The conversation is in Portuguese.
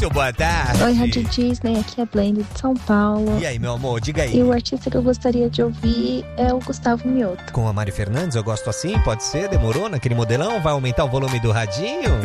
Muito boa tarde. Oi, Rádio Disney, aqui é a Blende de São Paulo. E aí, meu amor, diga aí. E o artista que eu gostaria de ouvir é o Gustavo Mioto. Com a Mari Fernandes, eu gosto assim, pode ser? Demorou naquele modelão? Vai aumentar o volume do radinho?